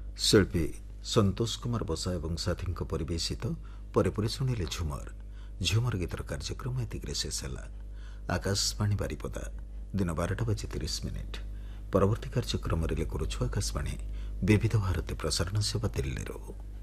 शिल्पी संतोष कुमार बसा एवं साथी परिवेशित पर शुणिले झुमर झुमर गीतर कार्यक्रम एतिक शेष है। आकाशवाणी बारिपदा दिन 12:30 परवर्ती कार्यक्रम करुछु आकाशवाणी विविध भारती प्रसारण सेवा दिल्ली।